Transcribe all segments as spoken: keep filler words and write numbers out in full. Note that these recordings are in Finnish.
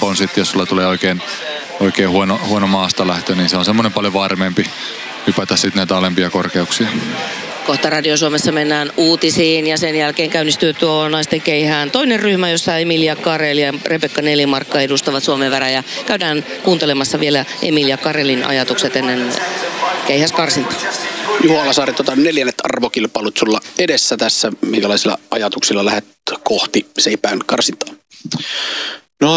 tempon sitten, jos sulla tulee oikein, oikein huono, huono maasta lähtö, niin se on semmoinen paljon varmempi hypätä sitten näitä alempia korkeuksia. Kohta Radio Suomessa mennään uutisiin ja sen jälkeen käynnistyy tuo naisten keihään toinen ryhmä, jossa Emilia Karel ja Rebekka Nelimarkka edustavat Suomen värejä. Käydään kuuntelemassa vielä Emilia Karelin ajatukset ennen keihäskarsintaa. Juho Alasaari, tota, neljännet arvokilpailut sulla edessä tässä. Minkälaisilla ajatuksilla lähdet kohti seipään karsintaa? No,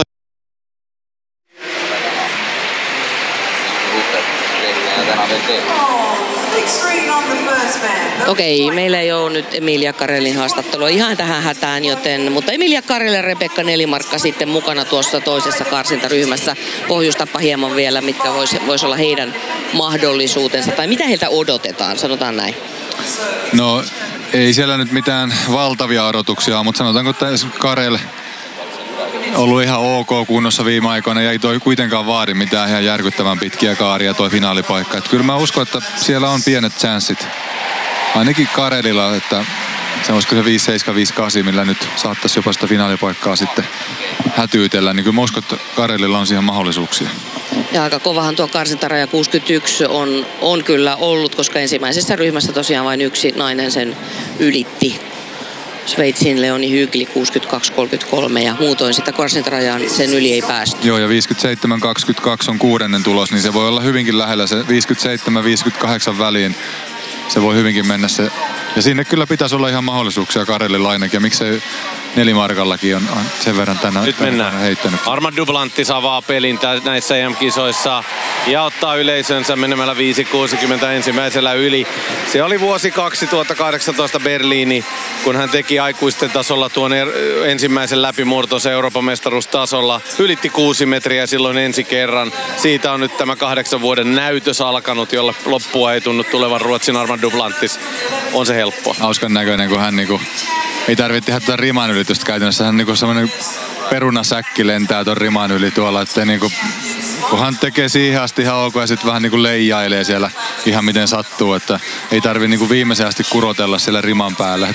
Okei, meillä ei ole nyt Emilia Karelin haastattelua ihan tähän hätään, joten, mutta Emilia Karel ja Rebekka Nelimarkka sitten mukana tuossa toisessa karsintaryhmässä. Pohjustapa hieman vielä, mitkä voisi vois olla heidän mahdollisuutensa, tai mitä heiltä odotetaan, sanotaan näin. No, ei siellä nyt mitään valtavia odotuksia, mutta sanotaanko, että Karel ollut ihan ok kunnossa viime aikoina ja ei toi kuitenkaan vaadi mitään ihan järkyttävän pitkiä kaaria toi finaalipaikka. Et kyllä mä uskon, että siellä on pienet chanssit. Ainakin Karelilla, että se olisiko se viisi seitsemän viisi kahdeksan, millä nyt saattaisi jopa sitä finaalipaikkaa sitten hätyytellä. Niin kyllä mä uskon, että Karelilla on siihen mahdollisuuksia. Ja aika kovahan tuo karsintaraja kuusikymmentäyksi on, on kyllä ollut, koska ensimmäisessä ryhmässä tosiaan vain yksi nainen sen ylitti. Sveitsin Leoni Hygli kuusikymmentäkaksi kolmekymmentäkolme ja muutoin sitä karsintarajaan sen yli ei päästy. Joo, ja viisikymmentäseitsemän kaksikymmentäkaksi on kuudennen tulos, niin se voi olla hyvinkin lähellä se viisikymmentäseitsemän viisikymmentäkahdeksan väliin. Se voi hyvinkin mennä se. Ja sinne kyllä pitäisi olla ihan mahdollisuuksia Karelilla ainakin. Ja miksei Nelimarkallakin on, on sen verran tänään nyt mennään. heittänyt. Armand Duplantis avaa pelin näissä E M-kisoissa ja ottaa yleisönsä menemällä viisi kuusikymmentä ensimmäisellä yli. Se oli vuosi kaksituhattakahdeksantoista Berliini, kun hän teki aikuisten tasolla tuon er- ensimmäisen läpimurtonsa Euroopan mestaruustasolla. Ylitti kuusi metriä silloin ensi kerran. Siitä on nyt tämä kahdeksan vuoden näytös alkanut, jolle loppua ei tunnu tulevan Ruotsin Armand Duplantis. On se helppoa. Hauskan näköinen, kun hän niinku ei tarvitse tehdä tätä riman ylitystä käytännössä. Hän niinku semmoinen perunasäkki lentää ton riman yli tuolla, että niinku, kun hän tekee siihen asti ihan ok ja sitten vähän niinku leijailee siellä ihan miten sattuu, että ei tarvitse niinku viimeisen asti kurotella siellä riman päällä.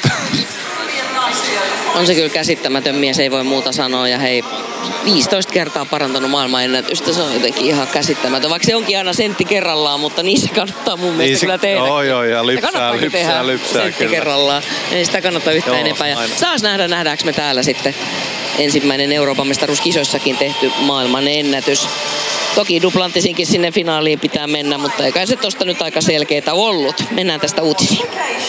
On se kyllä käsittämätön mies, ei voi muuta sanoa ja hei, viisitoista kertaa parantanut maailmanennätystä, se on jotenkin ihan käsittämätön. Vaikka se onkin aina sentti kerrallaan, mutta niissä kannattaa mun mielestä Niisi, kyllä tehdä. Joo, joo, ja lypsää, lypsää, lypsää sentti kyllä. kerrallaan. Ei sitä kannata yhtään joo, enempää. Ja saas nähdä, nähdäänkö me täällä sitten ensimmäinen Euroopan mestaruuskisoissakin tehty maailmanennätys. Toki Duplantisinkin sinne finaaliin pitää mennä, mutta eikä se tosta nyt aika selkeää ollut. Mennään tästä uutisiin.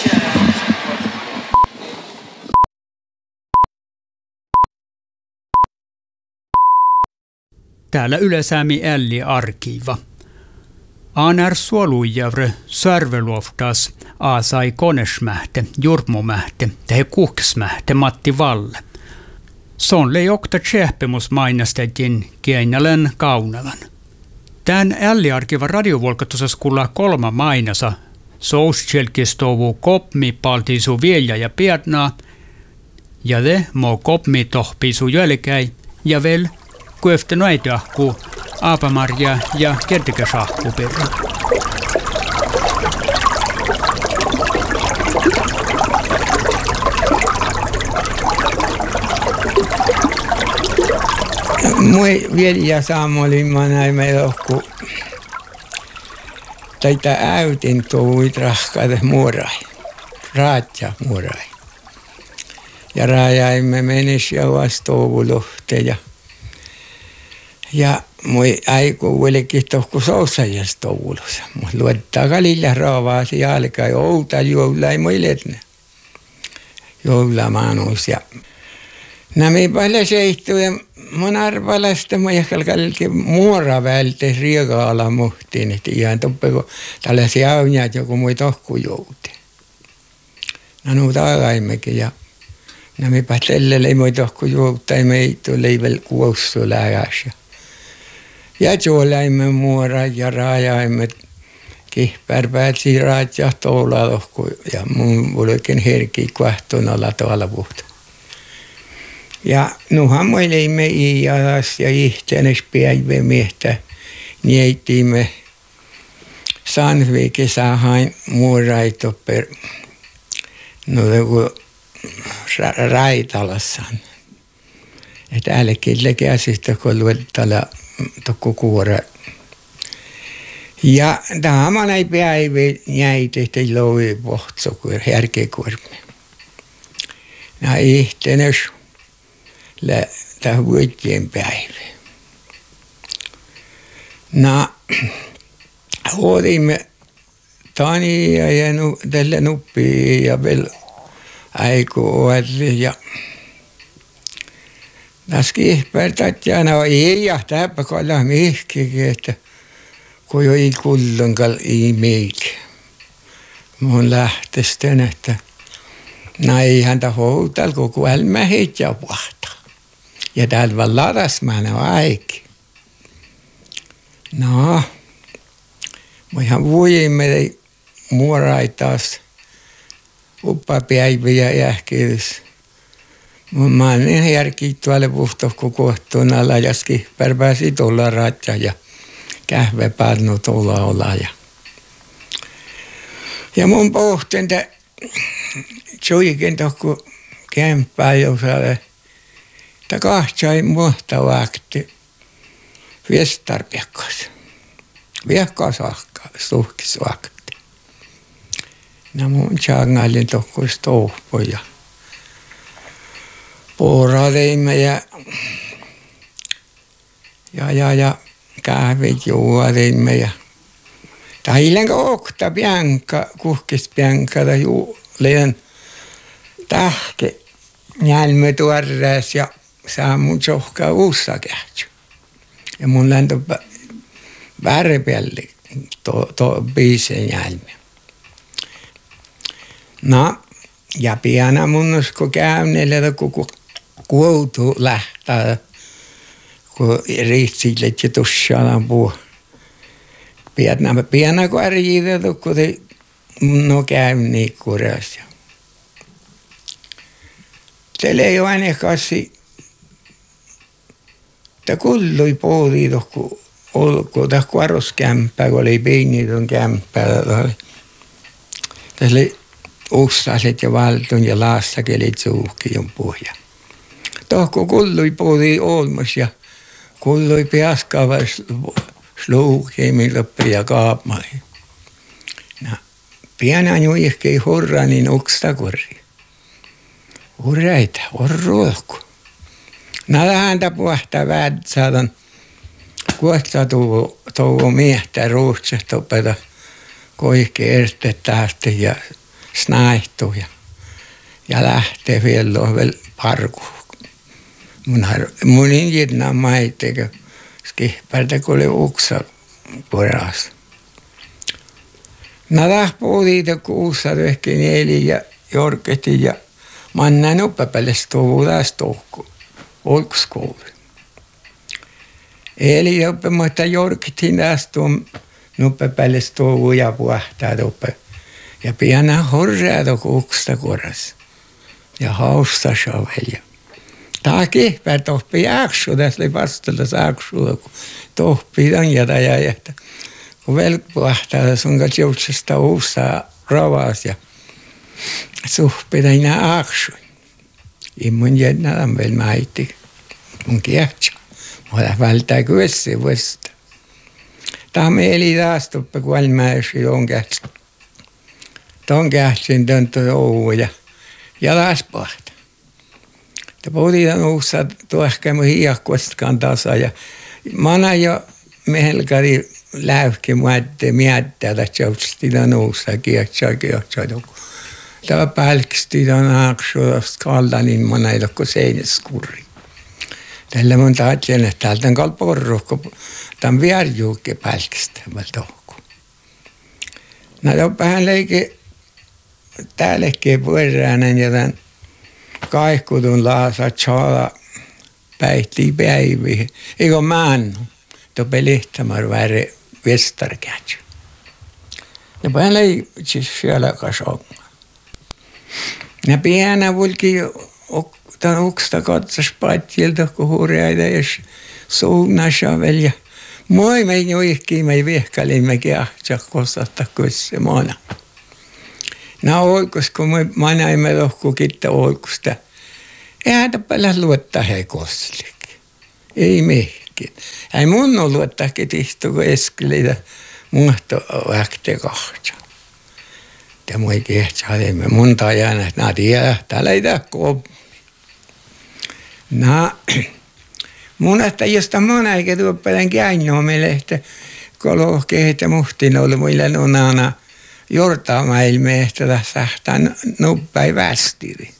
Täällä Ylesäämi Älli arkiiva. Anar suoluijavre sörveluoftas aasai konesmähte, jurmomähte, tehe kuksmähte Matti Valle. Sonle jokta tsehpemus mainastettiin Kieinälän Kaunalan. Tän Älli arkiva radiovuolkatussas kuulla kolma mainasa. Sousjelkistovu kopmi paltiisu vilja ja piednaa. Ja de mo kopmi tohpiisu jälkäi ja vel kuefte noitahku aapamarja ja kertikäsahku perä. Moi vilja Samolin näin meillä ohku taita äytin tuuit rahkaade muorai, raatja muorai. Ja raajaimme menis ja vastuuvuluhte ja ja moi aiku olikin tohku soussajas toulussa. Mutta luottaa kalilla raavaasi jalka ja outa joula ei moi letne. Joulamaanus ja nämä paljon seittu ja mun arvalasta mä jälkalkalki muora välte riekaala muhtiin, että ihan toppeko tällaisia aunjat joku mui tohku joute. No nuut aagaimmekin ja nämä päätellelle ei mui tohku joutta, ei meittu leivel kuossu lägäs. Ja tuolaimme muora ja raajaimme kihpärpäätsi raat ja toula tohku ja mun olikin herki kvahtunalla tuolla puhta. Ja nuhan me leimme iialas ja ihteenes päivä miehtä niettiimme Sandvikin sahain muuraito per no joku ra- Raitalassan. Että täälläkin lekää sitten, kun luettala tokko kuore. Ja tämä ei päivä jäitä, ettei loui pohtsokuur, härkekuorme. Nämä yhtenäs tämä vuottien päivä. No, otimme Tania ja nu, tälle nuppia ja vielä aikuuarri ja tässä kihpertat ja no ei ja täpä kalla mihkikin, että kun jo ei kullankaan ei meitä. Mun lähtesten, että no ei häntä houtalla koko elämä heitä vahtaa. Ja täällä vaan ladasmana aiki. No, mä ihan vuojimme muorai taas uppapäiviä jähkiydys. Mä oon niin järkiä tuolle puhtohko kohtuun alla ja skihpär pääsi tulla ratja ja kähve pannu tulla olla. Ja, ja mun pohtin, että suikin tohku kämppää josalle, että kahtsai muhta vakti viestarpiakkas. Viekkaas vakka, suhkis vakti. No mun tjangailin tohku stohpoja. Puuradeimme ja, ja, ja, ja kahvit juodeimme ja tailenka okta pianka, kuhkis pianka ja juuleen tahke njälme tuorees ja saa mun sohkaa uussa kähtsy. Ja mun läntö värpelli to, to biiseen njälme. No, ja piana mun usko käynnellä, kun kuoutu lähtää, kun riitsille ja tussaalan puu. Piana, piana kun arjiitettu, kun te no käynni kuras. Teillä ei ole aina kassi, että kullui poodi tohku olko, tahku arroskämppää, kun oli piinitön kämppää. Tässä oli ussaset ja valtun ja laassakelit suuhkion pohja. Tohko kullui poodi olmus ja kullui piaskava sluukiin loppi ja kaapmaihin. No, pienen juihkei hurra niin ukstakorri. Hurraita, orruolku. No lähäntä puhtaa väät saadaan kuotta tuovu miehtä ruutsesta opeta koihke ertettävästi ja snaihtuu ja, ja lähtee vielä vielä parkuun. Mun, mun injitnaan maitteekö skihpärtä kun oli uksa poras. No lähpuutiin kun uussa röhki neljä ja jorketin ja mannaan uppapäälles tuovu taas tohku. Olkuskoulu. Eli oppimatta jorketin taas tuon uppapäälles tuovu ja puhtaa tuppe. Ja pienä horraa tohku uksta koras. Ja hausta shavel. Tämä kihpää tohpi jaksu, tässä oli vastalla saaksulla, kun tohpi on jätä ja jätä. Kun velkpuhtaa sun kanssa joutsesta uussa ravas ja suhpita enää aksu. Ei mun jännä on vielä maiti. Mun kiehtsä. Mä olen välttää kyössä vuosta. Tämä mieli taas tuppe kuolmäessä on kähtsä. Tuon kähtsän tuntui joulu ja, ja taas pahtaa. Ja puhutaan uussa tuohkämä hiiakkuastaan tasa ja mana jo mehelkari läyhki muette miettää, että joutstiin uussa kiehtsää kiehtsää. Tämä pälksti on aaksuudesta kalda, niin mana ei ole kuin seinäskurri. Tällä mun tahtien, että täältä on kalpa porrukko, tämän vierjuukke pälkistä. No jopahan leikki täällekin puolerainen ja tämän kaikkutun laasa tsaala päihtii päiviä. Eikö maannu, tuo pelihtämär väri vestarkätsy. Ja päin leikki siellä kasonga. Ja pienä vulki tämän uksta katsas patjilta, kun hurjaita ja suunnassa vielä. Ja moi me joihkiin me vihkalimme kiahtsa kostata kusse mona. No oikus, kun me näimme lohku kitta oikusta. Eihän tapella luottaa he koslikin. Ei mehkin. Ei mun ole luottaa ketistä, kun eskeleitä muhto vähte kahta. Ja mun ei kehtsä olemme mun tajana, että nää tiedä, täällä ei tää koppi. No, mun että josta mun eikä tuoppelen käynnoa meille, että kolohkeet ja muhtin ollut muille nunana jortaamailme, että tässä nuppäi västiri.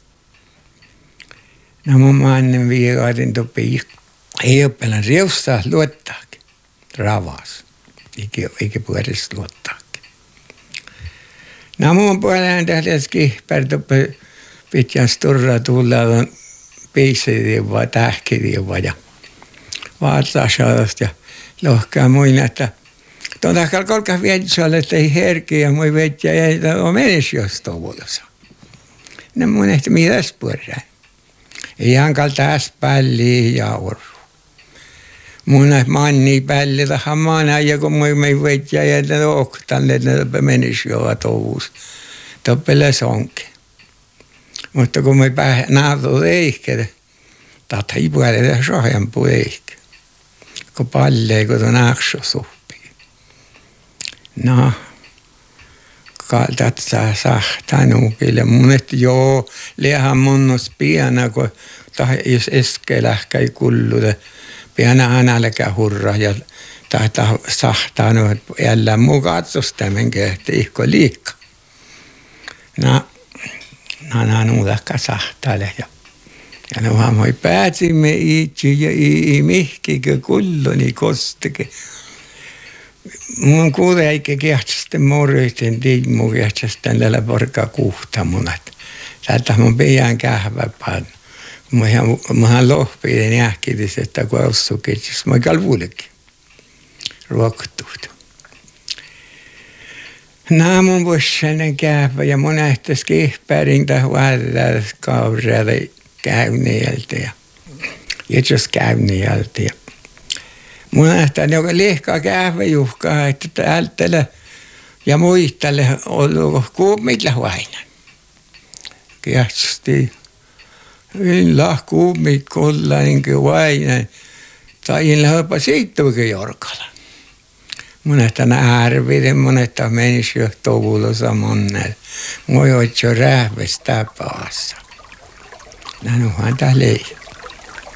No mun mannen viikaatin topii, ei oppelen riustaa luottaakin, ravas, eikä, eikä puolesta luottaakin. No mun puoleen tähdessä kihpär topii pitkän sturra tullaan piisiriivaa, tähkiriivaa ja vaatsaasaalasta ja lohkaa muina, että tuon takalla kolkas vietsolle, että ei herkiä ja mui vetjä ja ei ole menisi jostain vuodessa. Ne mun ehti mitäs puolään. Ei hankal taas pälliä ja orru. Mun näin manni pälli tähän maana ja kun mui mei vetjä ja ne oktan, että ne menisi jo tovuus. Toppele sonke. Mutta kun me päähän naatu leikkeelle, tahta ei puolelle sohjan puoleikki. Kun pallee, kun tuon akso suppii. No, kaltat saa sahtaa nuukille. Mun et joo, lihan munnos piana, kun jos eskelähkä ei kulluta. Piana analäkä hurra ja tahta sahtaa nuo, että jäljellä muu katsostamen kehti ihko liikka. No, Nana nuudakka sahtaile ja ja nohan moi pääsimme itse ja ei mihkikö kulloni kostike. Mun kuule eikä kehtsästä morjisten tiimmu kehtsästä tällä porka kuhtamunat. Täältä mun pian kähväpään. Muhan lohpiin jähkitis, että kun ossukitsis, mä kalvuulekin. Ruoktuut. Nää mun vuosinen kähvä ja mun nähtäis kihpärin tähän varrella kaurella käynnieltä ja itses käynnieltä ja mun nähtäis joka liihkaa kähväjuhkaa, että täältä ja muistalle ollut kuumilla vainan. Kehtsästi illa kuumikolla niinkö vainan tai illa jopa siittuikin jorkalla. Monesta ärviden, monesta menisi jo tovulossa monen. Moi oitso räähvestä paassa. Näin onhan tää leijä.